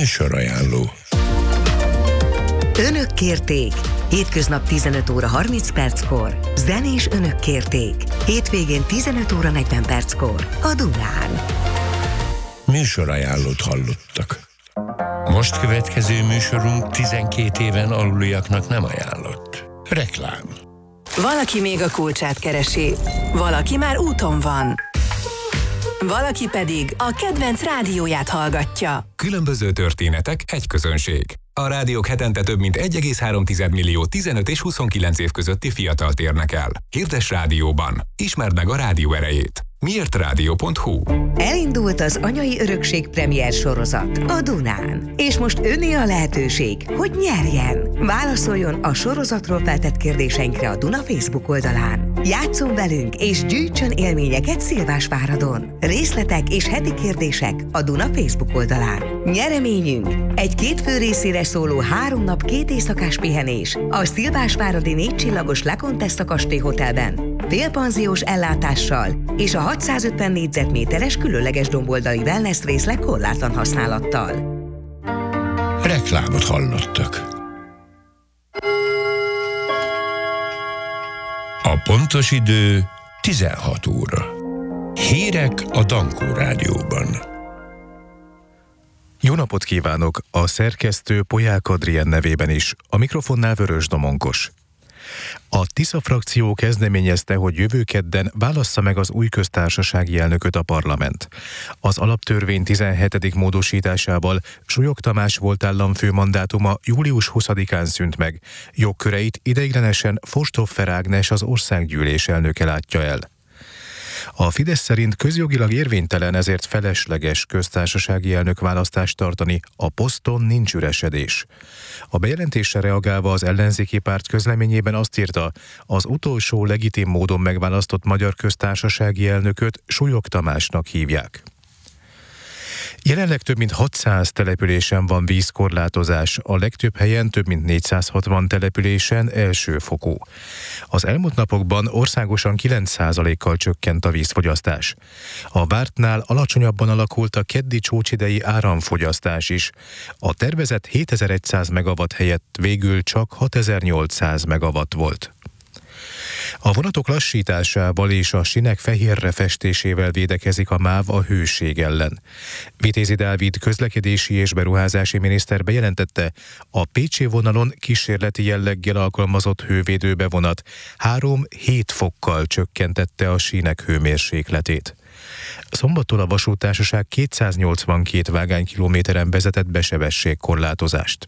Műsorajánló. Önök kérték. Hétköznap 15 óra 30 perckor. Zenés önök kérték. Hétvégén 15 óra 40 perckor. A Dunán. Műsorajánlót hallottak. Most következő műsorunk 12 éven aluliaknak nem ajánlott. Reklám. Valaki még a kulcsát keresi. Valaki már úton van. Valaki pedig a kedvenc rádióját hallgatja. Különböző történetek, egy közönség. A rádiók hetente több mint 1,3 millió 15 és 29 év közötti fiatalt érnek el. Hirdess rádióban. Ismerd meg a rádió erejét. miértrádió.hu. Elindult az Anyai Örökség premier sorozat a Dunán. És most öné a lehetőség, hogy nyerjen. Válaszoljon a sorozatról feltett kérdéseinkre a Duna Facebook oldalán. Játsszon velünk és gyűjtsön élményeket Szilvásváradon. Részletek és heti kérdések a Duna Facebook oldalán. Nyereményünk egy 2 fő részére szóló 3 nap 2 éjszakás pihenés a Szilvásváradi 4 csillagos Le Contessa kastély hotelben, félpanziós ellátással és a 650 négyzetméteres különleges domboldali wellness részleg korlátlan használattal. Reklámot hallottak. A pontos idő 16 óra. Hírek a Dankó Rádióban. Jó napot kívánok! A szerkesztő Polyák Adrien nevében is. A mikrofonnál Vörös Domonkos. A Tisza frakció kezdeményezte, hogy jövő kedden válassza meg az új köztársasági elnököt a parlament. Az alaptörvény 17. módosításával Súlyog Tamás volt államfő mandátuma július 20-án szűnt meg. Jogköreit ideiglenesen Fosthofffer Ágnes, az országgyűlés elnöke látja el. A Fidesz szerint közjogilag érvénytelen, ezért felesleges köztársasági elnökválasztást tartani, a poszton nincs üresedés. A bejelentésre reagálva az ellenzéki párt közleményében azt írta, az utolsó legitim módon megválasztott magyar köztársasági elnököt Súlyog Tamásnak hívják. Jelenleg több mint 600 településen van vízkorlátozás, a legtöbb helyen több mint 460 településen elsőfokú. Az elmúlt napokban országosan 9%-kal csökkent a vízfogyasztás. A vártnál alacsonyabban alakult a keddi csúcsidei áramfogyasztás is. A tervezett 7100 megawatt helyett végül csak 6800 megawatt volt. A vonatok lassításával és a sinek fehérre festésével védekezik a MÁV a hőség ellen. Vitézi Dávid közlekedési és beruházási miniszter bejelentette, a pécsi vonalon kísérleti jelleggel alkalmazott hővédőbevonat 3-7 fokkal csökkentette a sínek hőmérsékletét. Szombattól a vasúttársaság 282 vágánykilométeren vezetett besebességkorlátozást.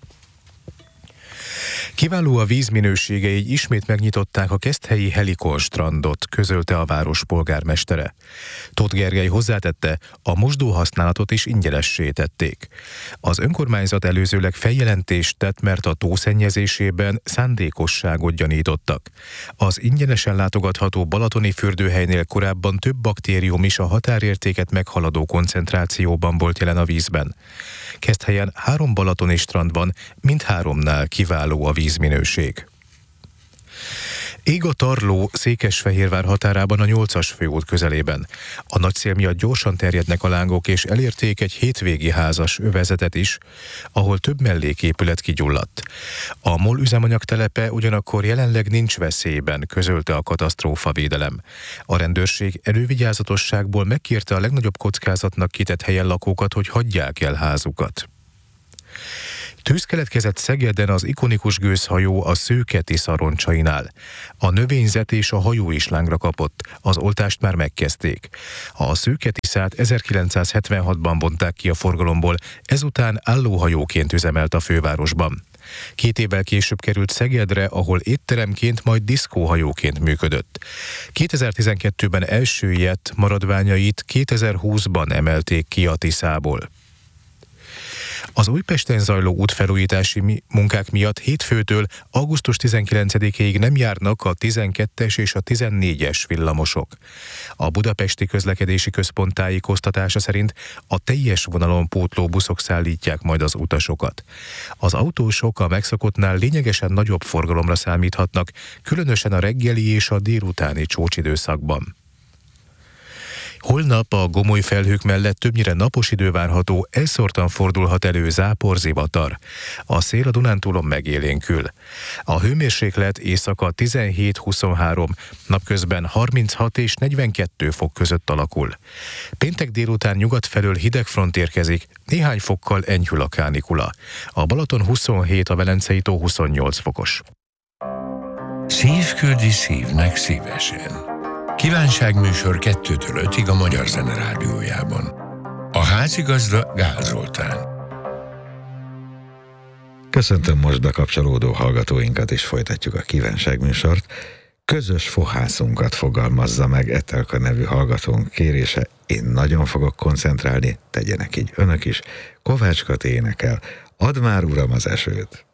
Kiváló a vízminősége, így ismét megnyitották a keszthelyi Helikon strandot, közölte a város polgármestere. Tóth Gergely hozzátette, a mosdóhasználatot is ingyenessé tették. Az önkormányzat előzőleg feljelentést tett, mert a tó szennyezésében szándékosságot gyanítottak. Az ingyenesen látogatható balatoni fürdőhelynél korábban több baktérium is a határértéket meghaladó koncentrációban volt jelen a vízben. Keszthelyen 3 balatoni strand van, mindháromnál kiváló a vízminőség. Ég a Tarló Székesfehérvár határában a 8-as főút közelében. A nagy szél miatt gyorsan terjednek a lángok, és elérték egy hétvégi házas övezetet is, ahol több melléképület kigyulladt. A MOL üzemanyagtelepe ugyanakkor jelenleg nincs veszélyben, közölte a katasztrófavédelem. A rendőrség elővigyázatosságból megkérte a legnagyobb kockázatnak kitett helyen lakókat, hogy hagyják el házukat. Tűz keletkezett Szegeden az ikonikus gőzhajó a Szőke Tisza roncsainál. A növényzet és a hajó is lángra kapott, az oltást már megkezdték. A Szőke Tiszát 1976-ban vonták ki a forgalomból, ezután állóhajóként üzemelt a fővárosban. 2 évvel később került Szegedre, ahol étteremként, majd diszkóhajóként működött. 2012-ben első ilyet maradványait 2020-ban emelték ki a Tiszából. Az Újpesten zajló útfelújítási munkák miatt hétfőtől augusztus 19-ig nem járnak a 12-es és a 14-es villamosok. A Budapesti Közlekedési Központ tájékoztatása szerint a teljes vonalon pótló buszok szállítják majd az utasokat. Az autósok a megszokottnál lényegesen nagyobb forgalomra számíthatnak, különösen a reggeli és a délutáni csúcsidőszakban. Holnap a gomoly felhők mellett többnyire napos idő várható, elszórtan fordulhat elő zápor, zivatar. A szél a Dunántúlon megélénkül. A hőmérséklet éjszaka 17-23, napközben 36 és 42 fok között alakul. Péntek délután nyugat felől hideg front érkezik, néhány fokkal enyhül a kánikula. A Balaton 27, a Velencei tó 28 fokos. Szív küldi szívnek szívesen. Kívánságműsor 2-től 5-ig a Magyar Zene Rádiójában. A házigazda Gál Zoltán. Köszöntöm most bekapcsolódó hallgatóinkat, és folytatjuk a kívánságműsort. Közös fohászunkat fogalmazza meg Etelka nevű hallgatónk kérése. Én nagyon fogok koncentrálni, tegyenek így önök is. Kovács Kati énekel, Add már uram az esőt.